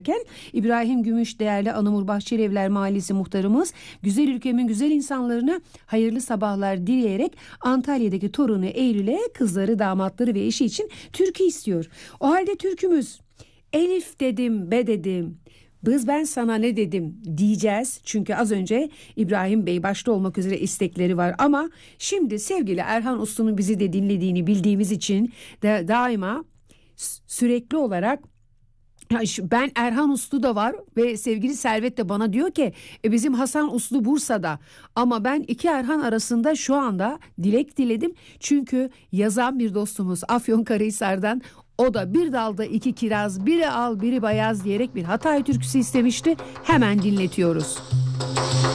İbrahim Gümüş değerli Anamur Bahçelievler Mahallesi muhtarımız güzel ülkemin güzel insanlarına hayırlı sabahlar dileyerek Antalya'daki torunu Eylül'e kızları, damatları ve eşi için türkü istiyor. O halde türkümüz Elif dedim, be dedim. Bız ben sana ne dedim diyeceğiz. Çünkü az önce İbrahim Bey başta olmak üzere istekleri var. Ama şimdi sevgili Erhan Uslu'nun bizi de dinlediğini bildiğimiz için de daima sürekli olarak ben Erhan Uslu da var ve sevgili Servet de bana diyor ki bizim Hasan Uslu Bursa'da ama ben iki Erhan arasında şu anda dilek diledim. Çünkü yazan bir dostumuz Afyonkarahisar'dan o da bir dalda iki kiraz biri al biri bayaz diyerek bir Hatay türküsü istemişti. Hemen dinletiyoruz.